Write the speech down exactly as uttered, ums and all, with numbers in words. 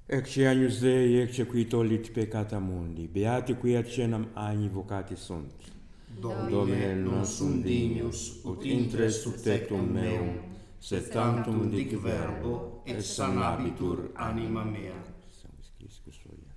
Ecce agnus Dei, ecce qui tollit peccata mundi, beati qui ad cenam agni vocati sunt. Domine, non sum dignus, ut intres sub tectum meum, sed tantum dic verbo, et sanabitur anima mea.